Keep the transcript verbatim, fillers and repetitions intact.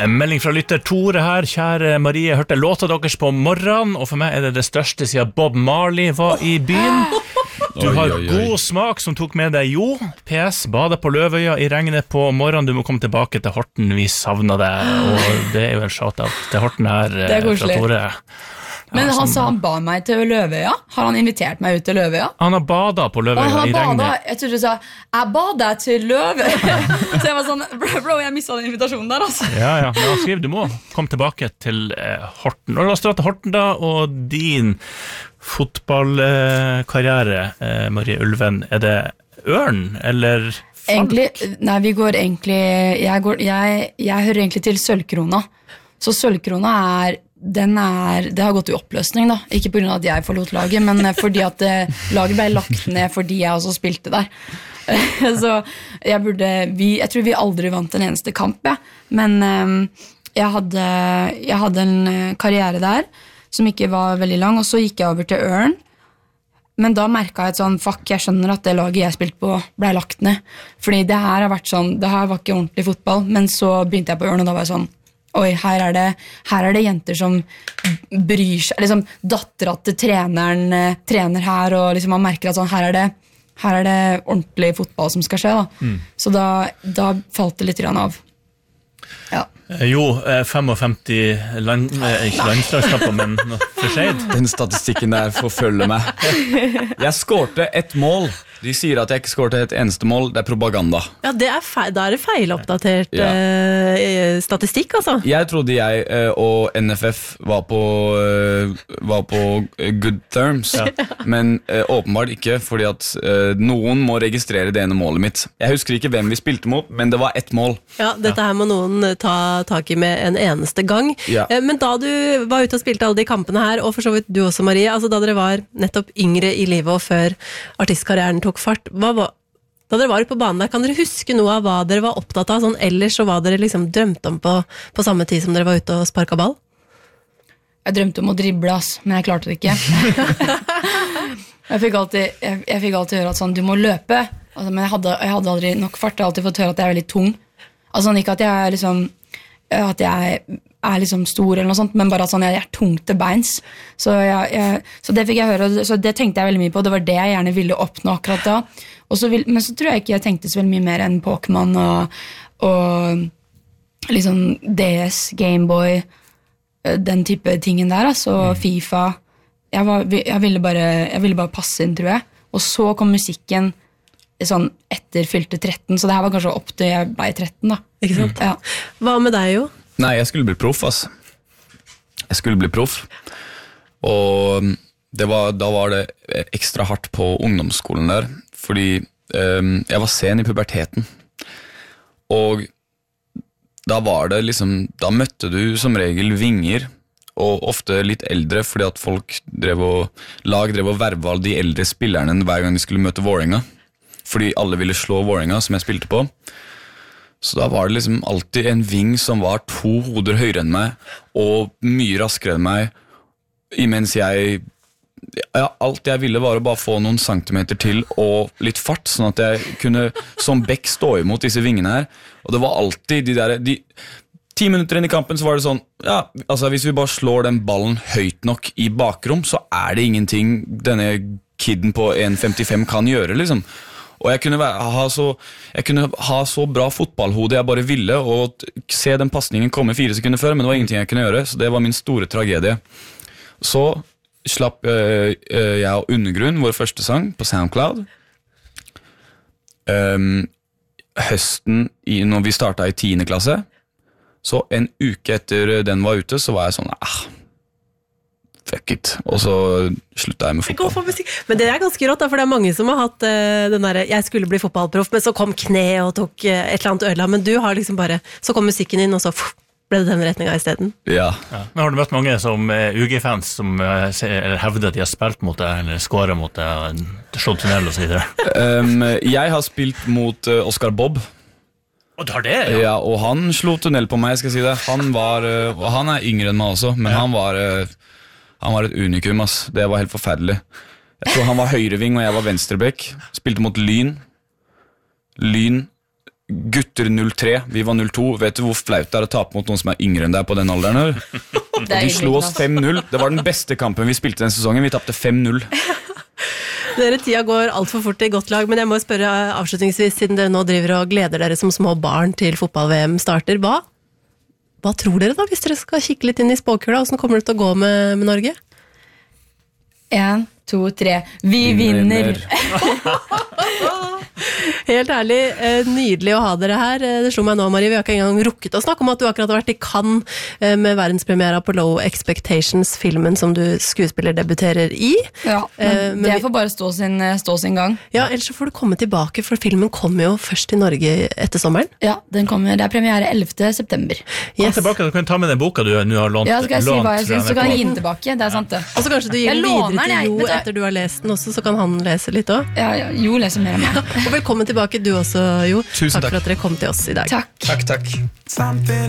En melding fra lytter Tore her. Kjære Marie, jeg hørte låta deres på morgenen, og for meg er det det største siden Bob Marley var i byen. Du har oi, oi, oi. God smak som tok med deg jo. P S, bada på Løvøya i regnet på morgenen. Du må komme tilbake til Horten, vi savner deg. Og det er jo en shout-out til Horten her. Det er koselig. Fra Tore. Men han sa han ba meg til Løvøya. Har han invitert meg ut til Løvøya? Han har badet på Løvøya i regnet. Badet. Jeg trodde du sa, jeg badet til Løvøya. Så jeg var sånn, bro, jeg mistet den invitasjonen der, altså. Ja, ja, men han skriver, du må komme tilbake til eh, Horten. Og la oss dra til Horten da, og din fotballkarriere, eh, Marie Ulven, er det Ørn, eller Falk? Egentlig, nei, vi går egentlig, jeg, går, jeg, jeg hører egentlig til Sølvkrona. Så Sølvkrona er Den er, det har gått i oppløsning da, ikke på grunn av at jeg forlot laget, men fordi at laget ble lagt ned fordi jeg også spilte der. Så jeg burde, vi, jeg tror vi aldri vant en eneste kamp, ja. Men um, jeg, hadde, jeg hadde en karriere der som ikke var veldig lang, og så gikk jeg over til Ørn. Men da merket jeg et sånn, fuck, jeg skjønner at det laget jeg spilte på ble lagt ned. Fordi det her har vært sånn, det her var ikke ordentlig fotball, men så begynte jeg på Ørn, og da var jeg sånn, oi, her er det, her er det jenter som bryr seg, liksom datteren til treneren trener her, og liksom man merker at sånn, her er det, her er det ordentlig fotball som skal skje da. Mm. Så da, da falt det litt grann av. Ja. Jo, femtifem land, ikke landslagskamper, men for seg. Den statistikken der forfølger meg. Jeg skårte ett mål. De sier at jeg ikke skårte et eneste mål. Det er propaganda. Ja, det er feil, da er det feiloppdatert ja. uh, statistikk, altså. Jeg trodde jeg uh, og N F F var på, uh, var på good terms, ja. Men uh, åpenbart ikke, fordi at uh, noen må registrere det ene målet mitt. Jeg husker ikke hvem vi spilte mot, men det var ett mål. Ja, dette her må noen ta tak i med en eneste gang. Ja. Uh, men da du var ute og spilte alle de kampene her, og for så vidt du også, Marie, altså da dere var nettopp yngre i livet og før artistkarrieren tok fart, hva var, da dere var ute på banen der, kan dere huske noe av hva dere var opptatt av sånn ellers, og hva dere liksom drømte om på, på samme tid som dere var ute og sparket ball? Jeg drømte om å drible, ass, men jeg klarte det ikke. jeg, fikk alltid, jeg, jeg fikk alltid høre at sånn, du må løpe, altså, men jeg hadde, jeg hadde aldri nok fart, jeg har alltid fått høre at jeg er veldig tung. Altså ikke at jeg er liksom, at jeg er liksom stor eller noe sånt, men bare at sånn, jeg er tung til beins. Så, jeg, jeg, så det fikk jeg høre, så det tenkte jeg veldig mye på, det var det jeg gjerne ville oppnå akkurat da. Og så vil, men så tror jeg ikke jeg tenkte så veldig mye mer enn Pokémon og, og liksom D S, Gameboy, den type tingen der, altså mm. FIFA. Jeg, var, jeg, ville bare, jeg ville bare passe inn, tror jeg. Og så kom musikken sånn etter fylte tretten, så det her var kanskje opp til jeg ble tretten da. Ikke sant? Ja. Hva med deg jo? Nei, jeg skulle bli proff, ass. Jeg skulle bli proff. Og det var, da var det ekstra hardt på ungdomsskolen der, fordi um, jeg var sen i puberteten. Og da var det liksom, da møtte du som regel vinger, og ofte litt eldre, fordi at folk drev og, lag drev og verva alle de eldre spillerne hver gang de skulle møte Vålerenga. Fordi alle ville slå Vålerenga, som jeg spilte på. Så da var det liksom alltid en ving som var to hoder høyere enn meg, og mye raskere enn meg, imens jeg, ja, alt jeg ville var å bare få noen centimeter til, og litt fart, sånn at jeg kunne som bekk stå imot disse vingene her. Og det var alltid de der, de, ti minutter inn i kampen så var det sånn, ja, altså hvis vi bare slår den ballen høyt nok i bakrom, så er det ingenting denne kidden på en komma femtifem kan gjøre, liksom. Og jeg kunne, ha så, jeg kunne ha så bra fotballhode jeg bare ville, og se den passningen komme fire sekunder før, men det var ingenting jeg kunne gjøre, så det var min store tragedie. Så slapp øh, jeg og Undergrunn vår første sang på SoundCloud. Um, høsten, i, når vi startet i tiende klasse, så en uke etter den var ute, så var jeg sånn, ah, fuck it, og så sluttet jeg med fotball. Men det er ganske rått da, for det er mange som har hatt uh, den der, jeg skulle bli fotballproff, men så kom kne og tok uh, et eller annet ødela, men du har liksom bare, så kom musikken inn, og så pff, ble det den retningen i stedet. Ja. Ja. Men har du møtt mange som uh, U G-fans som uh, hevder at de har spilt mot deg, eller skåret mot deg, slått tunnel og så videre? um, jeg har spilt mot uh, Oscar Bob. Og du har det, ja? Ja, og han slo tunnel på meg, skal jeg si det. Han var, uh, og han er yngre enn meg også, men ja. han var... Uh, Han var et unikum, ass. Det var helt forferdelig. Jeg tror han var høyreving, og jeg var venstrebekk. Spilte mot Lyn. Lyn gutter null tre, vi var null to. Vet du hvor flaut det er å tape mot noen som er yngre enn deg på den alderen? De slo oss fem null. Det var den beste kampen vi spilte den sesongen. Vi tapte fem null. Dere tida går alt for fort i godt lag, men jeg må spørre avslutningsvis, siden dere nå driver og gleder dere som små barn til fotball-V M starter, hva, hva tror dere da, hvis dere skal kikke litt inn i spåkula? Hvordan kommer det til å gå med, med Norge? En, to, tre. Vi vinner! Helt ærlig, nydelig å ha dere her. Det slo meg nå, Marie, vi har ikke engang rukket å snakke om at du akkurat har vært i Cannes med verdenspremiere på Low Expectations, filmen som du skuespillerdebuterer i. Ja, men, men det får bare stå sin, stå sin gang. Ja, ellers så får du komme tilbake, for filmen kommer jo først til Norge etter sommeren. Ja, den kommer, det er premiere ellevte september. Kom yes. tilbake, du kan ta med den boka du nå har lånt. Ja, skal jeg si hva jeg synes, så kan jeg gi den tilbake, det er sant det. Og så kanskje du gir den videre til Jo etter du har lest den også, så kan han lese litt også. Ja, ja, Jo leser mer enn meg. Og velkommen tilbake du også, Jo. Tusen takk. Takk for at dere kom til oss i dag. Takk. Takk, takk.